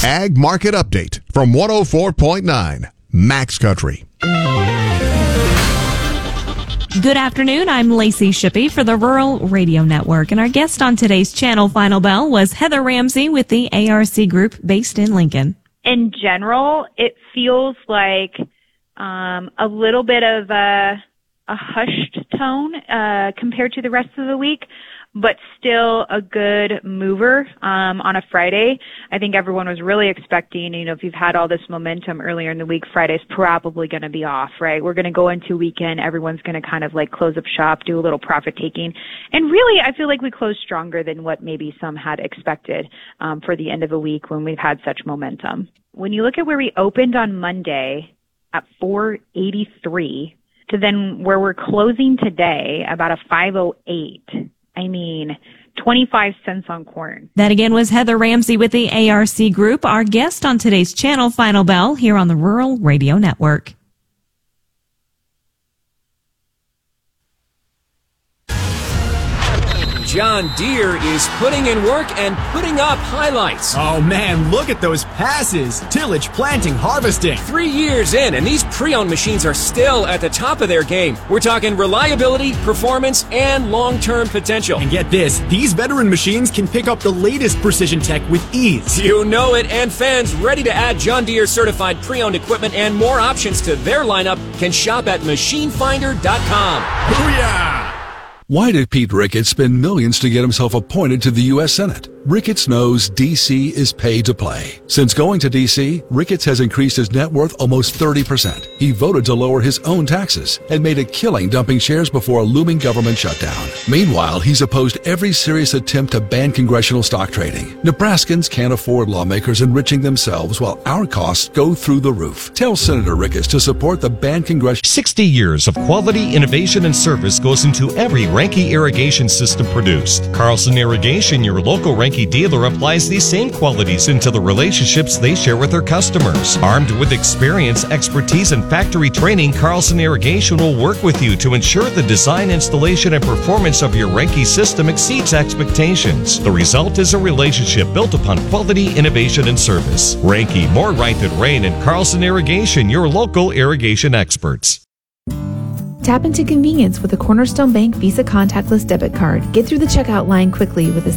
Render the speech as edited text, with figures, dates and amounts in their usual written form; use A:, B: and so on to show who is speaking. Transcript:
A: Ag Market Update from 104.9 Max Country.
B: Good afternoon. I'm Lacey Shippey for the Rural Radio Network, and our guest on today's Channel Final Bell was Heather Ramsey with the ARC Group based in Lincoln.
C: In general, it feels like a little bit of a hushed tone compared to the rest of the week, but still a good mover on a Friday. I think everyone was really expecting, if you've had all this momentum earlier in the week, Friday's probably going to be off, right? We're going to go into weekend. Everyone's going to kind of like close up shop, do a little profit taking. And really, I feel like we closed stronger than what maybe some had expected for the end of the week when we've had such momentum. When you look at where we opened on Monday at 483 to then where we're closing today about a 508, 25 cents on corn.
B: That again was Heather Ramsey with the ARC Group, our guest on today's Channel Final Bell here on the Rural Radio Network.
D: John Deere is putting in work and putting up highlights.
E: Oh man, look at those passes. Tillage, planting, harvesting.
D: 3 years in, and these pre-owned machines are still at the top of their game. We're talking reliability, performance, and long-term potential.
E: And get this, these veteran machines can pick up the latest precision tech with ease.
D: You know it, and fans ready to add John Deere certified pre-owned equipment and more options to their lineup can shop at machinefinder.com.
E: Booyah!
F: Why did Pete Ricketts spend millions to get himself appointed to the U.S. Senate? Ricketts knows D.C. is paid to play. Since going to D.C., Ricketts has increased his net worth almost 30%. He voted to lower his own taxes and made a killing dumping shares before a looming government shutdown. Meanwhile, he's opposed every serious attempt to ban congressional stock trading. Nebraskans can't afford lawmakers enriching themselves while our costs go through the roof. Tell Senator Ricketts to support the banned congressional...
G: 60 years of quality, innovation, and service goes into every Ranke irrigation system produced. Carlson Irrigation, your local Ranke dealer, applies these same qualities into the relationships they share with their customers. Armed with experience, expertise, and factory training, Carlson Irrigation will work with you to ensure the design, installation, and performance of your Ranke system exceeds expectations. The result is a relationship built upon quality, innovation, and service. Ranke, more right than rain, and Carlson Irrigation, your local irrigation experts.
H: Tap into convenience with a Cornerstone Bank Visa contactless debit card. Get through the checkout line quickly with a